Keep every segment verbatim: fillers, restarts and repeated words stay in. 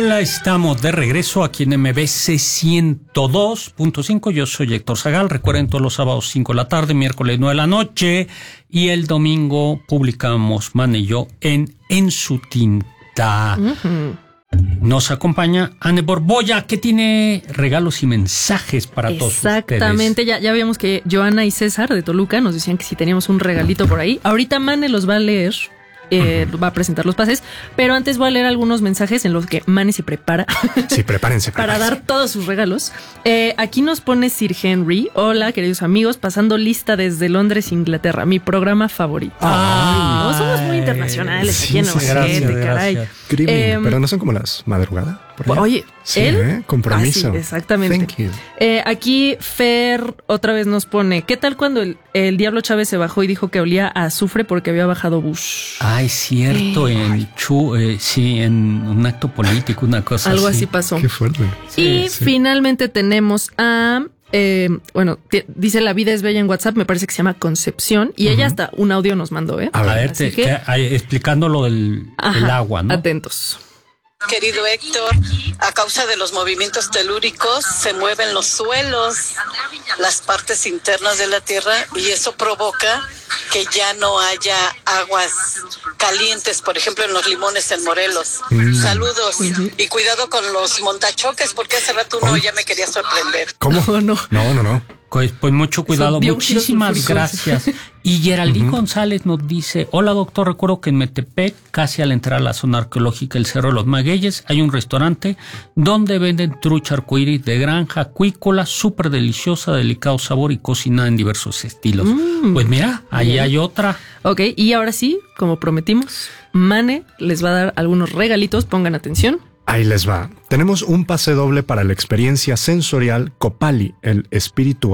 Hola, estamos de regreso aquí en M B C ciento dos punto cinco. Yo soy Héctor Zagal. Recuerden, todos los sábados cinco de la tarde, miércoles nueve de la noche y el domingo publicamos Mane y yo en En su tinta. Uh-huh. Nos acompaña Anne Borbolla, que tiene regalos y mensajes para todos ustedes. Exactamente, ya, ya vimos que Joana y César de Toluca nos decían que si teníamos un regalito por ahí. Ahorita Mane los va a leer. Eh, uh-huh. Va a presentar los pases, pero antes voy a leer algunos mensajes en los que Mane se prepara. Sí, prepárense. Para dar todos sus regalos. Eh, aquí nos pone Sir Henry. Hola, queridos amigos, pasando lista desde Londres, Inglaterra, mi programa favorito. Ah, no, somos muy internacionales sí, aquí en sí, Occidente, caray. Eh, pero no son como las madrugadas. Oye, sí, él. ¿eh? Compromiso. Ah, sí, exactamente. Thank you. Eh, aquí Fer otra vez nos pone: ¿qué tal cuando el, el Diablo Chávez se bajó y dijo que olía a azufre porque había bajado Bush? Ay, cierto, eh. en Chu, eh, sí, en un acto político, una cosa Algo así. así pasó. Qué fuerte. Sí, y sí. Finalmente tenemos a. Eh, bueno, t- dice La vida es bella en WhatsApp, me parece que se llama Concepción, y uh-huh. ella hasta un audio nos mandó, ¿eh? A ver, te, que, que, explicando lo del el agua, ¿no? Atentos. Querido Héctor, a causa de los movimientos telúricos se mueven los suelos, las partes internas de la Tierra, y eso provoca que ya no haya aguas calientes, por ejemplo en los limones en Morelos. Mm. Saludos uh-huh. y cuidado con los montachoques, porque hace rato uno ya me quería sorprender. ¿Cómo? Oh, no. No, no, no. Pues, pues mucho cuidado, muchísimas gracias. Y Geraldine uh-huh. González nos dice: hola doctor, recuerdo que en Metepec, casi al entrar a la zona arqueológica El Cerro de los Magueyes, hay un restaurante donde venden trucha arcoíris de granja acuícola, súper deliciosa, delicado sabor y cocinada en diversos estilos. Mm. Pues mira, ahí yeah. hay otra. Ok, y ahora sí, como prometimos, Mane les va a dar algunos regalitos, pongan atención. Ahí les va. Tenemos un pase doble para la experiencia sensorial Copali, el espíritu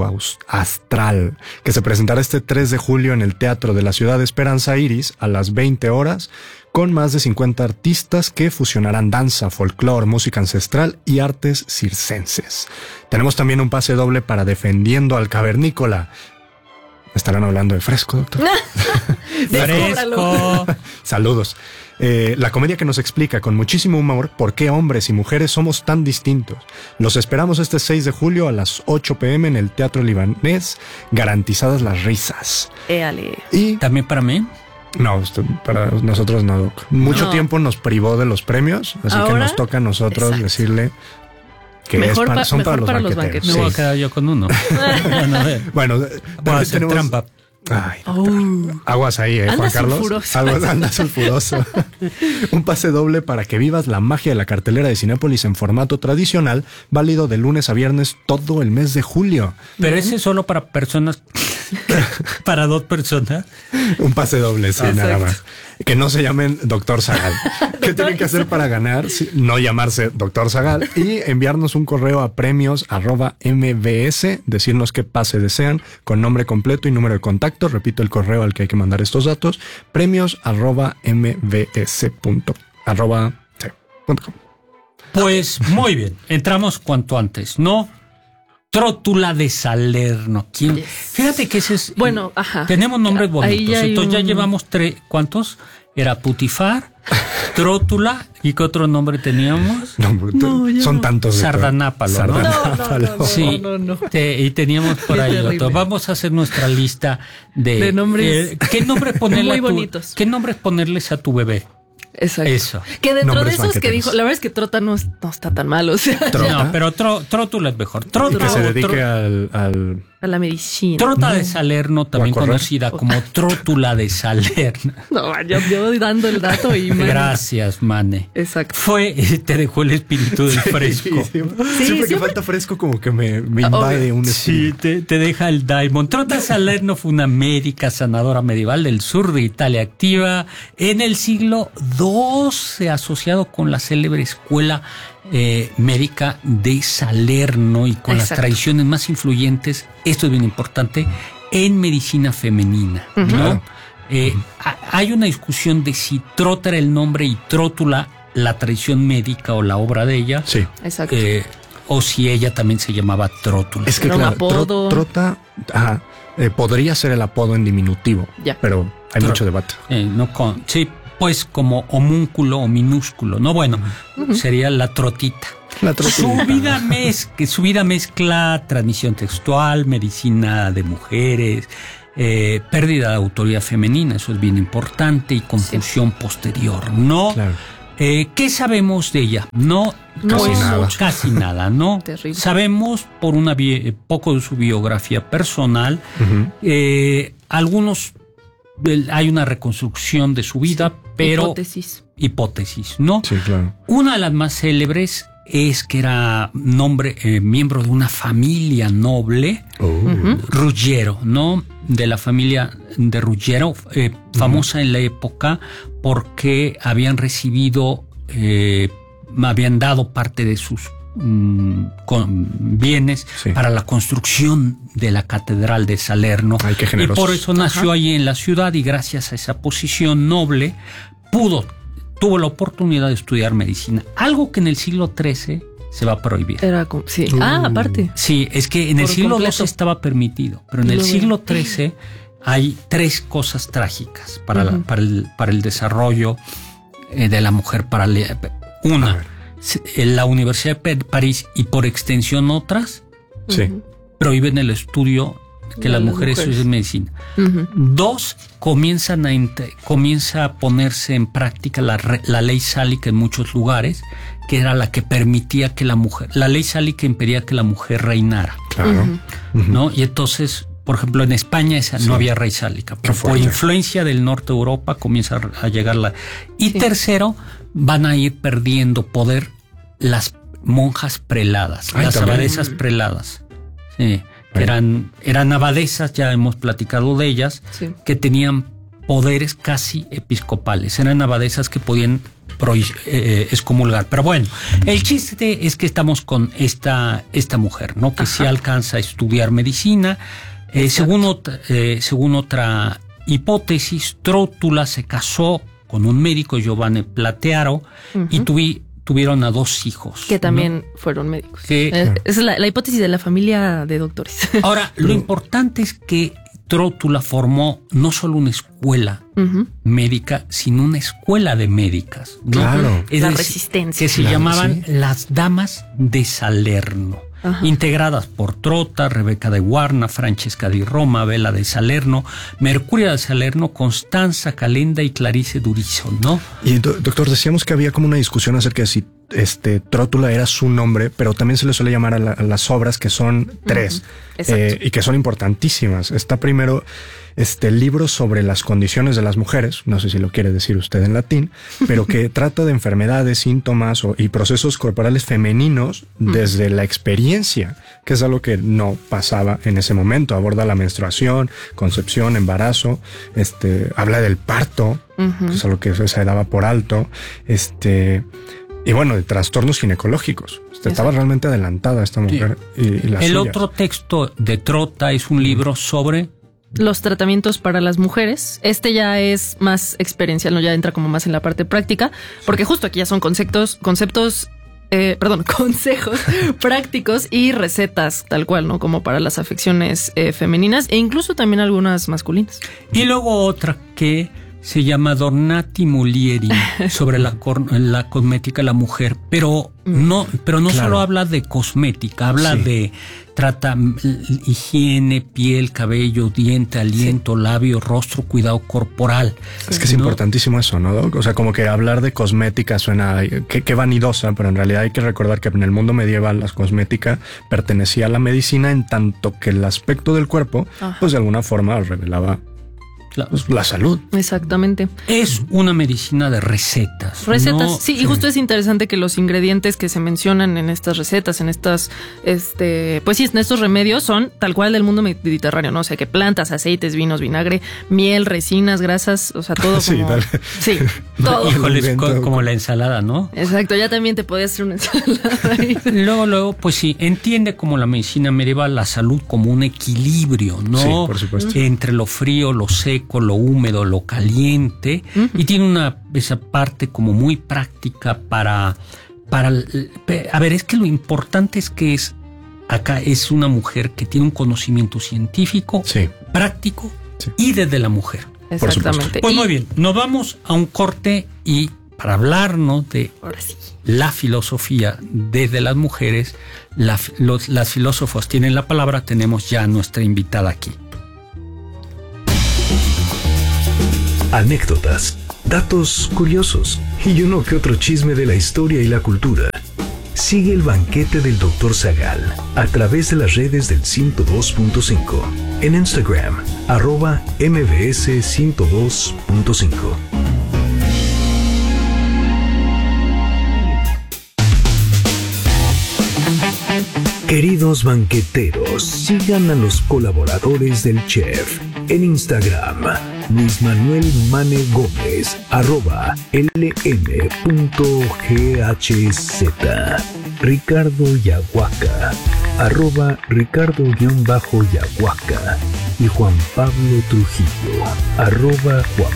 astral, que se presentará este tres de julio en el Teatro de la Ciudad de Esperanza Iris a las veinte horas, con más de cincuenta artistas que fusionarán danza, folclore, música ancestral y artes circenses. Tenemos también un pase doble para Defendiendo al Cavernícola. ¿Estarán hablando de fresco, doctor? ¡Fresco! Saludos. Eh, la comedia que nos explica con muchísimo humor por qué hombres y mujeres somos tan distintos. Los esperamos este seis de julio a las ocho pm en el Teatro Libanés. Garantizadas las risas. Éale. Y ¿también para mí? No, para nosotros no, Doc. Mucho no. tiempo nos privó de los premios, así ¿ahora? Que nos toca a nosotros Exacto. decirle que mejor es para, pa, son para los, para los banqueteros. Me sí. voy a quedar yo con uno. bueno, a ver. Bueno, voy a hacer tenemos trampa. Ay, oh. Aguas ahí, eh, Juan Carlos. Sulfuroso. Aguas, anda sulfuroso. Un pase doble para que vivas la magia de la cartelera de Cinépolis en formato tradicional, válido de lunes a viernes todo el mes de julio. Pero ese es solo para personas, para dos personas. Un pase doble, sí, Exacto. nada más. Que no se llamen Doctor Zagal. ¿Qué tienen que hacer para ganar? Sí, no llamarse Doctor Zagal y enviarnos un correo a premios arroba mbs, decirnos qué pase desean con nombre completo y número de contacto. Repito el correo al que hay que mandar estos datos: premios arroba mbs punto arroba sí, punto com. Pues muy bien, entramos cuanto antes, ¿no? Trótula de Salerno. ¿Quién? Yes. Fíjate que ese es... Bueno, ajá. Tenemos nombres bonitos. Ya Entonces un... ya llevamos tres... ¿Cuántos? Era Putifar, Trótula, ¿y qué otro nombre teníamos? No, no, son tantos. Sardanápalo, ¿no? Sardanápalo. No, no, no, sí, no, no, no. Te, y teníamos por ahí otro. Vamos a hacer nuestra lista de... De nombres. Eh, ¿Qué nombres ponerle muy a tu, bonitos. ¿Qué nombres ponerles a tu bebé? Exacto. Eso. Que dentro Nombres de esos que dijo, la verdad es que Trota no, no está tan mal, o sea. ¿Trota? No, pero tro, Trótula es mejor. Trota, y que se dedique tro, al, al... a la medicina. Trota no. de Salerno, también conocida como Trótula de Salerno. No, yo, yo dando el dato y... Mane. Gracias, Mane. Exacto. Fue, te dejó el espíritu del fresco. Sí, sí, siempre, sí, siempre que falta fresco como que me, me invade oh, un espíritu. Sí, te, te deja el daimon. Trota de Salerno fue una médica sanadora medieval del sur de Italia, activa en el siglo doce, asociado con la célebre escuela eh, médica de Salerno y con Exacto. las tradiciones más influyentes, esto es bien importante, en medicina femenina, uh-huh. ¿no? Eh, hay una discusión de si Trota era el nombre y Trótula la tradición médica o la obra de ella. Sí. Exacto. Eh, o si ella también se llamaba Trótula. Es que era claro, un apodo. Tro, Trota ajá, eh, podría ser el apodo en diminutivo, ya. pero hay Tro, mucho debate. Eh, no con, sí, pues como homúnculo o minúsculo, ¿no? Bueno, uh-huh. sería la trotita. La trotita. Su vida, mez, su vida mezcla transmisión textual, medicina de mujeres, eh, pérdida de autoridad femenina, eso es bien importante, y confusión sí. posterior, ¿no? Claro. Eh, ¿Qué sabemos de ella? No, no casi nada. Casi nada, ¿no? Terrible. Sabemos por una bi- poco de su biografía personal, uh-huh. eh, algunos, hay una reconstrucción de su vida, sí. pero... Hipótesis. Hipótesis, ¿no? Sí, claro. Una de las más célebres es que era nombre, eh, miembro de una familia noble, oh. uh-huh. Ruggiero, ¿no? De la familia de Ruggiero, eh, uh-huh. famosa en la época porque habían recibido, eh, habían dado parte de sus mm, con, bienes sí. para la construcción de la catedral de Salerno. Ay, qué generosos. Y por eso nació allí en la ciudad, y gracias a esa posición noble pudo tuvo la oportunidad de estudiar medicina, algo que en el siglo trece se va a prohibir. Era como, sí. Uh. Ah, aparte. Sí, es que en Por el siglo doce estaba permitido, pero en el siglo trece hay tres cosas trágicas para, uh-huh. la, para, el, para el desarrollo eh, de la mujer. Para le, una, en la Universidad de París y por extensión otras, sí. uh-huh. prohíben el estudio que las, las mujeres estudian medicina. Uh-huh. Dos, comienzan a ent- comienza a ponerse en práctica la, re- la ley sálica en muchos lugares, que era la que permitía que la mujer, la ley sálica impedía que la mujer reinara. Claro. Uh-huh. ¿No? Y entonces, por ejemplo, en España esa, sí. no había ley sálica, pero por influencia del norte de Europa comienza a llegar la... Y sí. tercero, van a ir perdiendo poder las monjas preladas, Ay, las también. abadesas preladas. Sí. Eran, eran abadesas, ya hemos platicado de ellas, sí. que tenían poderes casi episcopales. Eran abadesas que podían pro, eh, excomulgar. Pero bueno, el chiste es que estamos con esta, esta mujer, ¿no? Que Ajá. sí alcanza a estudiar medicina. Eh, según, otra, eh, según otra hipótesis, Trótula se casó con un médico, Giovanni Platearo, uh-huh. y tuvi, tuvieron a dos hijos. Que también ¿no? fueron médicos. Que, es es la, la hipótesis de la familia de doctores. Ahora, lo importante es que Trótula formó no solo una escuela uh-huh. médica, sino una escuela de médicas, ¿no? Claro. Es la decir, resistencia. Que se claro, llamaban sí. las Damas de Salerno. Ajá. Integradas por Trota, Rebeca de Guarna, Francesca di Roma, Vela de Salerno, Mercuria de Salerno, Constanza, Calenda y Clarice Durizo, ¿no? Y do- doctor, decíamos que había como una discusión acerca de si este Trótula era su nombre, pero también se le suele llamar a, la, a las obras, que son tres, uh-huh. eh, y que son importantísimas. Está primero este libro sobre las condiciones de las mujeres, no sé si lo quiere decir usted en latín, pero que trata de enfermedades, síntomas o, y procesos corporales femeninos desde uh-huh. la experiencia, que es algo que no pasaba en ese momento. Aborda la menstruación, concepción, embarazo, este, habla del parto, uh-huh. que es algo que se daba por alto, este, y bueno, de trastornos ginecológicos. Exacto. Estaba realmente adelantada esta mujer. Sí. y, y las El suyas. otro texto de Trota es un libro sobre los tratamientos para las mujeres. Este ya es más experiencial, no, ya entra como más en la parte práctica, porque justo aquí ya son conceptos, conceptos, eh, perdón, consejos prácticos y recetas tal cual, ¿no? Como para las afecciones eh, femeninas e incluso también algunas masculinas. Y luego otra que se llama Donati Mulieri, sobre la, cor- la cosmética de la mujer, pero no, pero no claro. solo habla de cosmética, habla sí. de trata higiene, piel, cabello, diente, aliento, sí. labio, rostro, cuidado corporal. Es que es ¿no? importantísimo eso, ¿no, Doc? O sea, como que hablar de cosmética suena que, que vanidosa, pero en realidad hay que recordar que en el mundo medieval la cosmética pertenecía a la medicina, en tanto que el aspecto del cuerpo, Ajá. pues de alguna forma revelaba La, la salud. Exactamente. Es una medicina de recetas. Recetas, ¿no? sí, y justo es interesante que los ingredientes que se mencionan en estas recetas, en estas, este, pues sí, en estos remedios son tal cual del mundo mediterráneo, ¿no? O sea, que plantas, aceites, vinos, vinagre, miel, resinas, grasas, o sea, todo sí, como... Dale. Sí, todo. Híjoles, co- como la ensalada, ¿no? Exacto, ya también te podías hacer una ensalada ahí. Luego, luego, pues sí, entiende como la medicina medieval la salud como un equilibrio, ¿no? Sí, por supuesto. Entre lo frío, lo seco, lo húmedo, lo caliente, uh-huh. y tiene una esa parte como muy práctica para para a ver, es que lo importante es que es acá es una mujer que tiene un conocimiento científico, sí. práctico sí. y desde la mujer. Exactamente. Pues Y- muy bien, nos vamos a un corte y para hablarnos de Ahora sí. la filosofía desde las mujeres, la, los, las filósofos tienen la palabra, tenemos ya a nuestra invitada aquí. Anécdotas, datos curiosos y uno que otro chisme de la historia y la cultura. Sigue el banquete del doctor Zagal a través de las redes del ciento dos punto cinco. En Instagram, arroba M B S ciento dos punto cinco. Queridos banqueteros, sigan a los colaboradores del chef en Instagram. Luis Manuel Mane Gómez, arroba L M punto G H Z. Ricardo Yahuaca, arroba Ricardo-Yahuaca. Y Juan Pablo Trujillo, arroba Juan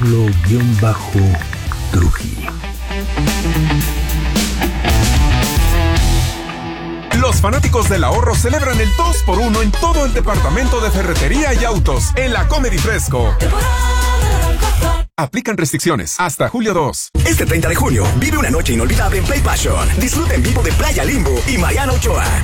Pablo-Trujillo. Los fanáticos del ahorro celebran el dos por uno en todo el departamento de ferretería y autos en la Comedy Fresco. Aplican restricciones hasta julio dos. Este treinta de junio, vive una noche inolvidable en Play Passion. Disfruta en vivo de Playa Limbo y Mariana Ochoa.